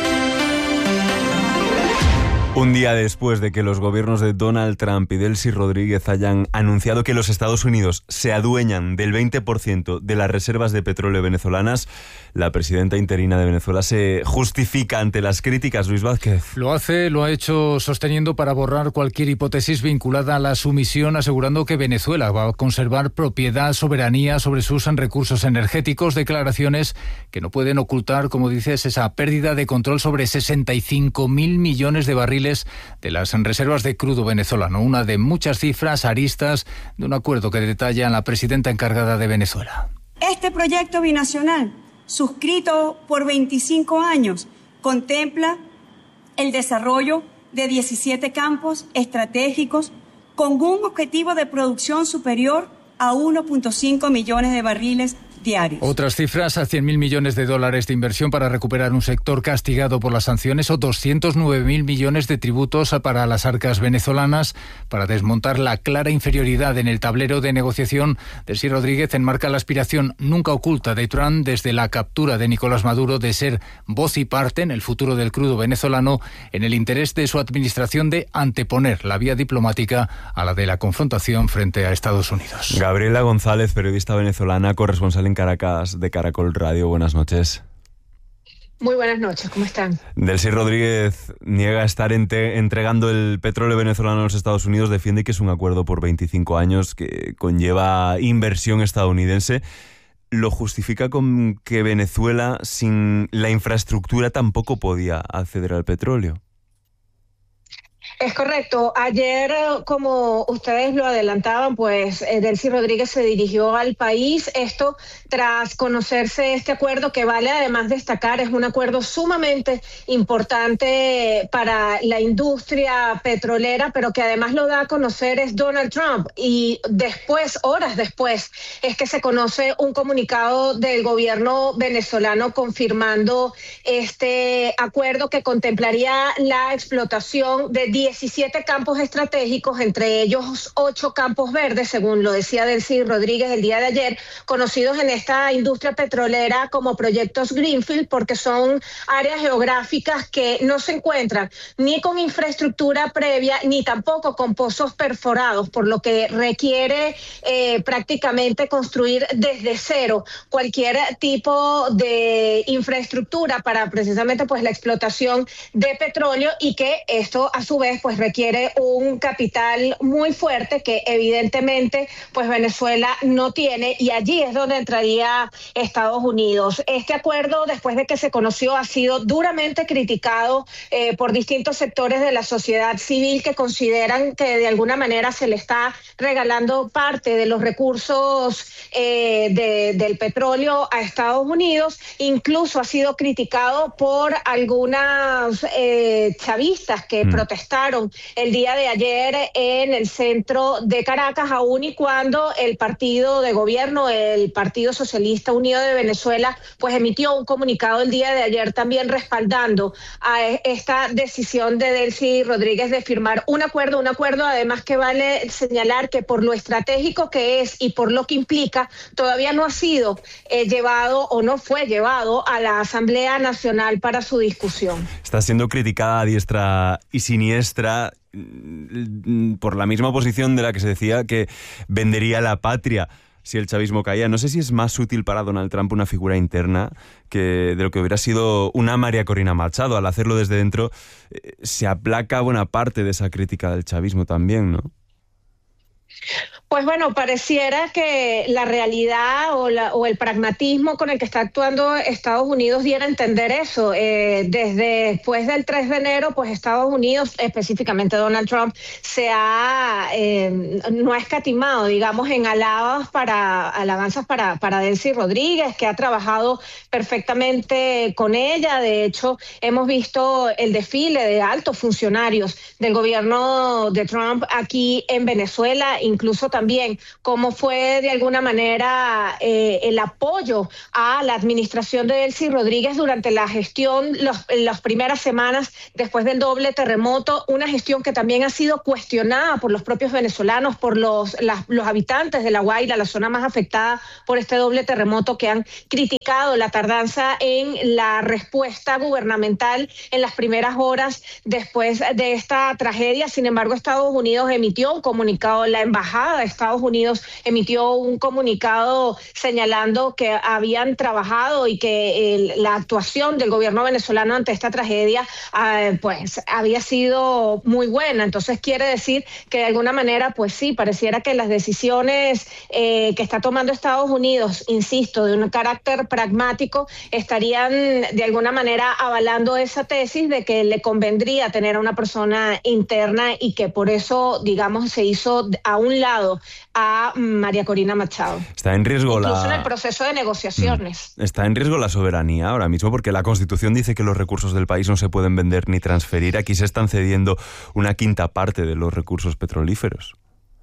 Un día después de que los gobiernos de Donald Trump y Delcy Rodríguez hayan anunciado que los Estados Unidos se adueñan del veinte por ciento de las reservas de petróleo venezolanas, la presidenta interina de Venezuela se justifica ante las críticas. Luis Vázquez.
Lo hace, lo ha hecho sosteniendo para borrar cualquier hipótesis vinculada a la sumisión, asegurando que Venezuela va a conservar propiedad, soberanía sobre sus recursos energéticos, declaraciones que no pueden ocultar, como dices, esa pérdida de control sobre sesenta y cinco mil millones de barriles de las reservas de crudo venezolano, una de muchas cifras aristas de un acuerdo que detalla la presidenta encargada de Venezuela.
Este proyecto binacional, suscrito por veinticinco años, contempla el desarrollo de diecisiete campos estratégicos con un objetivo de producción superior a uno punto cinco millones de barriles diarios.
Otras cifras, a cien mil millones de dólares de inversión para recuperar un sector castigado por las sanciones o doscientos nueve mil millones de tributos para las arcas venezolanas para desmontar la clara inferioridad en el tablero de negociación. Delcy Rodríguez enmarca la aspiración nunca oculta de Trump desde la captura de Nicolás Maduro de ser voz y parte en el futuro del crudo venezolano, en el interés de su administración de anteponer la vía diplomática a la de la confrontación frente a Estados Unidos.
Gabriela González, periodista venezolana, corresponsal en Caracas de Caracol Radio. Buenas noches.
Muy buenas noches, ¿cómo están?
Delcy Rodríguez niega estar ente- entregando el petróleo venezolano a los Estados Unidos, defiende que es un acuerdo por veinticinco años que conlleva inversión estadounidense. Lo justifica con que Venezuela, sin la infraestructura, tampoco podía acceder al petróleo.
Es correcto. Ayer, como ustedes lo adelantaban, pues eh, Delcy Rodríguez se dirigió al país. Esto tras conocerse este acuerdo que, vale además destacar, es un acuerdo sumamente importante para la industria petrolera, pero que además lo da a conocer es Donald Trump. Y después, horas después, es que se conoce un comunicado del gobierno venezolano confirmando este acuerdo que contemplaría la explotación de diecisiete campos estratégicos, entre ellos ocho campos verdes, según lo decía Delcy Rodríguez el día de ayer, conocidos en esta industria petrolera como proyectos Greenfield, porque son áreas geográficas que no se encuentran ni con infraestructura previa, ni tampoco con pozos perforados, por lo que requiere eh, prácticamente construir desde cero cualquier tipo de infraestructura para precisamente pues la explotación de petróleo, y que esto a su vez pues requiere un capital muy fuerte que evidentemente pues Venezuela no tiene, y allí es donde entraría Estados Unidos. Este acuerdo, después de que se conoció, ha sido duramente criticado eh, por distintos sectores de la sociedad civil que consideran que de alguna manera se le está regalando parte de los recursos eh, de, del petróleo a Estados Unidos. Incluso ha sido criticado por algunas eh, chavistas que mm. protestaron el día de ayer en el centro de Caracas, aún y cuando el partido de gobierno, el Partido Socialista Unido de Venezuela, pues emitió un comunicado el día de ayer también respaldando a esta decisión de Delcy Rodríguez de firmar un acuerdo, un acuerdo además que vale señalar que por lo estratégico que es y por lo que implica, todavía no ha sido eh, llevado o no fue llevado a la Asamblea Nacional para su discusión.
Está siendo criticada a diestra y siniestra por la misma oposición de la que se decía que vendería la patria si el chavismo caía. No sé si es más útil para Donald Trump una figura interna que de lo que hubiera sido una María Corina Machado. Al hacerlo desde dentro, eh, se aplaca buena parte de esa crítica del chavismo también, ¿no?
Pues bueno, pareciera que la realidad o, la, o el pragmatismo con el que está actuando Estados Unidos diera a entender eso. Eh, desde después del tres de enero, pues Estados Unidos, específicamente Donald Trump, se ha eh, no ha escatimado, digamos, en alabas para, alabanzas para, para Delcy Rodríguez, que ha trabajado perfectamente con ella. De hecho, hemos visto el desfile de altos funcionarios del gobierno de Trump aquí en Venezuela, incluso también También cómo fue de alguna manera eh, el apoyo a la administración de Delcy Rodríguez durante la gestión, los, las primeras semanas después del doble terremoto, una gestión que también ha sido cuestionada por los propios venezolanos, por los, las, los habitantes de La Guaira, la zona más afectada por este doble terremoto, que han criticado la tardanza en la respuesta gubernamental en las primeras horas después de esta tragedia. Sin embargo, Estados Unidos emitió un comunicado, la embajada de Estados Unidos emitió un comunicado señalando que habían trabajado y que el, la actuación del gobierno venezolano ante esta tragedia eh, pues había sido muy buena. Entonces quiere decir que de alguna manera, pues sí, pareciera que las decisiones eh, que está tomando Estados Unidos, insisto, de un carácter pragmático, estarían de alguna manera avalando esa tesis de que le convendría tener a una persona interna y que por eso, digamos, se hizo a un lado a María Corina Machado.
Está en riesgo
Incluso
la...
en el proceso de negociaciones.
Está en riesgo la soberanía ahora mismo, porque la Constitución dice que los recursos del país no se pueden vender ni transferir. Aquí se están cediendo una quinta parte de los recursos petrolíferos.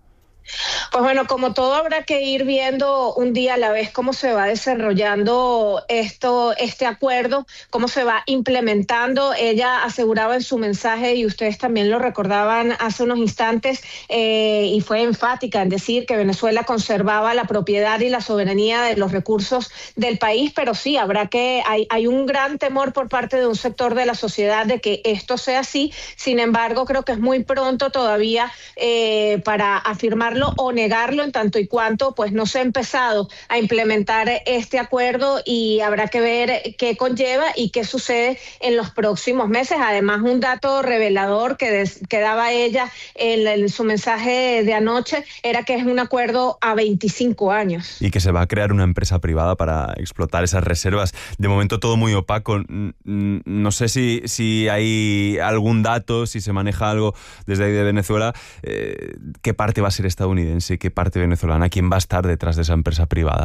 Pues bueno, como todo, habrá que ir viendo un día a la vez cómo se va desarrollando esto, este acuerdo, cómo se va implementando. Ella aseguraba en su mensaje, y ustedes también lo recordaban hace unos instantes, eh, y fue enfática en decir que Venezuela conservaba la propiedad y la soberanía de los recursos del país, pero sí, habrá que, hay, hay un gran temor por parte de un sector de la sociedad de que esto sea así. Sin embargo, creo que es muy pronto todavía eh, para afirmarlo o negarlo, en tanto y cuanto pues no se ha empezado a implementar este acuerdo, y habrá que ver qué conlleva y qué sucede en los próximos meses. Además, un dato revelador que, des, que daba ella en, en su mensaje de anoche era que es un acuerdo a veinticinco años.
Y que se va a crear una empresa privada para explotar esas reservas. De momento todo muy opaco. No sé si, si hay algún dato, si se maneja algo desde ahí de Venezuela. Eh, ¿Qué parte va a ser estadounidense? ¿Qué parte venezolana? ¿Quién va a estar detrás de esa empresa privada?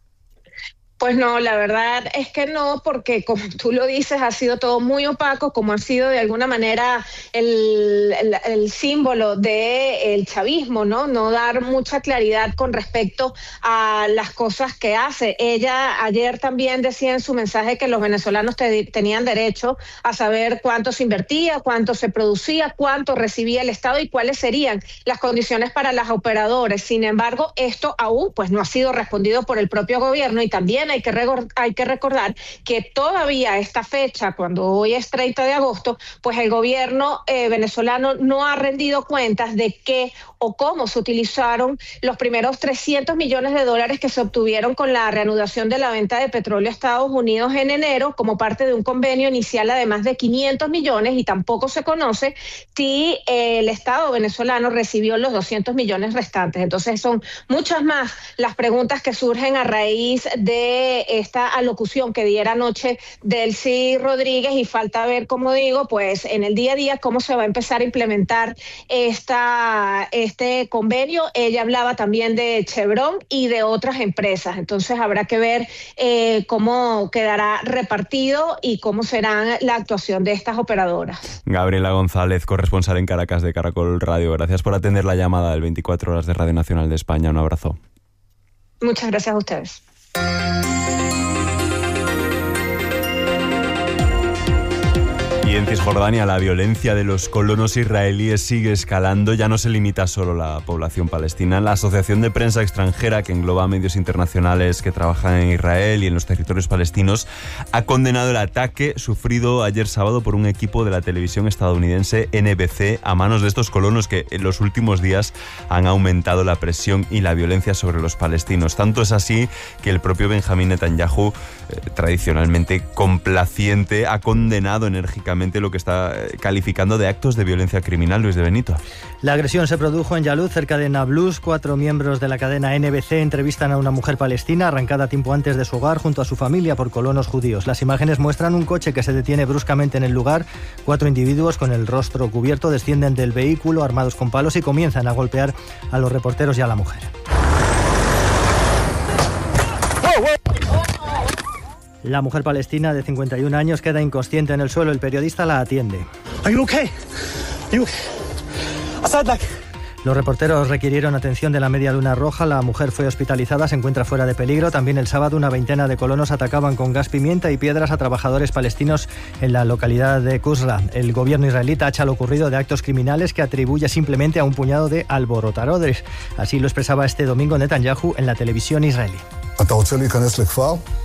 Pues no, la verdad es que no, porque como tú lo dices, ha sido todo muy opaco, como ha sido de alguna manera el, el, el símbolo del chavismo, ¿no? No dar mucha claridad con respecto a las cosas que hace. Ella ayer también decía en su mensaje que los venezolanos te, tenían derecho a saber cuánto se invertía, cuánto se producía, cuánto recibía el Estado y cuáles serían las condiciones para las operadoras. Sin embargo, esto aún pues no ha sido respondido por el propio gobierno, y también Hay que, hay que recordar que todavía a esta fecha, cuando hoy es treinta de agosto, pues el gobierno eh, venezolano no ha rendido cuentas de qué o cómo se utilizaron los primeros trescientos millones de dólares que se obtuvieron con la reanudación de la venta de petróleo a Estados Unidos en enero, como parte de un convenio inicial de más de quinientos millones, y tampoco se conoce si eh, el Estado venezolano recibió los doscientos millones restantes. Entonces son muchas más las preguntas que surgen a raíz de esta alocución que diera anoche Delcy Rodríguez, y falta ver, como digo, pues en el día a día cómo se va a empezar a implementar esta, este convenio. Ella hablaba también de Chevron y de otras empresas, entonces habrá que ver eh, cómo quedará repartido y cómo será la actuación de estas operadoras.
Gabriela González, corresponsal en Caracas de Caracol Radio, gracias por atender la llamada del veinticuatro horas de Radio Nacional de España. Un abrazo.
Muchas gracias a ustedes.
Y en Cisjordania la violencia de los colonos israelíes sigue escalando. Ya no se limita solo a la población palestina. La Asociación de Prensa Extranjera, que engloba a medios internacionales que trabajan en Israel y en los territorios palestinos, ha condenado el ataque sufrido ayer sábado por un equipo de la televisión estadounidense N B C a manos de estos colonos, que en los últimos días han aumentado la presión y la violencia sobre los palestinos. Tanto es así que el propio Benjamín Netanyahu, eh, tradicionalmente complaciente, ha condenado enérgicamente claramente lo que está calificando de actos de violencia criminal. Luis de Benito.
La agresión se produjo en Yalud, cerca de Nablus. Cuatro miembros de la cadena N B C entrevistan a una mujer palestina arrancada tiempo antes de su hogar junto a su familia por colonos judíos. Las imágenes muestran un coche que se detiene bruscamente en el lugar. Cuatro individuos con el rostro cubierto descienden del vehículo armados con palos y comienzan a golpear a los reporteros y a la mujer. La mujer palestina de cincuenta y un años queda inconsciente en el suelo. El periodista la atiende.
Are you okay? Are you...
Los reporteros requirieron atención de la Media Luna Roja. La mujer fue hospitalizada, se encuentra fuera de peligro. También el sábado una veintena de colonos atacaban con gas pimienta y piedras a trabajadores palestinos en la localidad de Qusra. El gobierno israelí tacha lo ocurrido de actos criminales que atribuye simplemente a un puñado de alborotadores. Así lo expresaba este domingo Netanyahu en la televisión israelí.